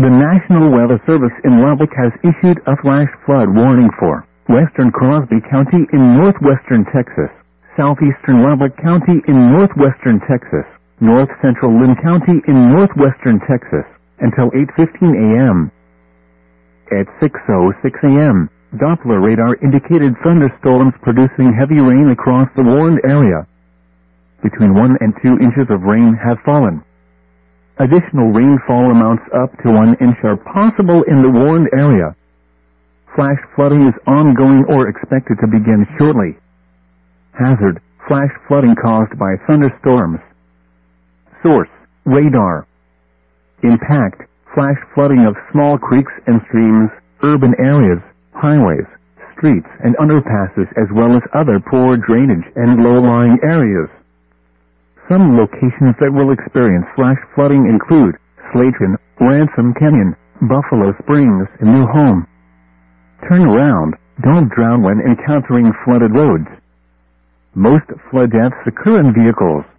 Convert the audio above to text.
The National Weather Service in Lubbock has issued a flash flood warning for western Crosby County in northwestern Texas, southeastern Lubbock County in northwestern Texas, north central Lynn County in northwestern Texas, until 8:15 a.m. At 6:06 a.m., Doppler radar indicated thunderstorms producing heavy rain across the warned area. Between 1 and 2 inches of rain have fallen. Additional rainfall amounts up to 1 inch are possible in the warned area. Flash flooding is ongoing or expected to begin shortly. Hazard: flash flooding caused by thunderstorms. Source: radar. Impact: flash flooding of small creeks and streams, urban areas, highways, streets and underpasses, as well as other poor drainage and low-lying areas. Some locations that will experience flash flooding include Slayton, Ransom Canyon, Buffalo Springs, and New Home. Turn around. Don't drown when encountering flooded roads. Most flood deaths occur in vehicles.